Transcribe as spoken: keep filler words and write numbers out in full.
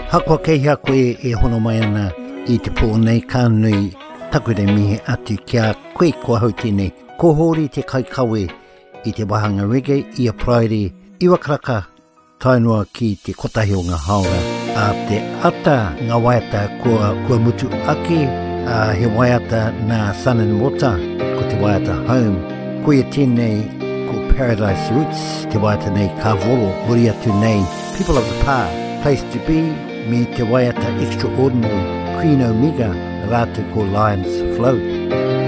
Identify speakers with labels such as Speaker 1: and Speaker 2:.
Speaker 1: Hakua kei koe e hono mai ana I te pō nei ka nui takure mihe atu kia koe kua hauti nei. Ko hori te kaikawe I te wahanga reggae Ia Prairi Iwa Karaka tainua ki te kotahi o ngā haora. A te ata ngā waiata kua, kua mutu aki a he waiata nā Sun and Water ko te waiata Home. Ko ia tēnei ko Paradise Roots te waiata nei ka voro muri atu nei People of the Park, Place to Be me te waiata Extraordinary Queen Omega rātu ko Lions Float.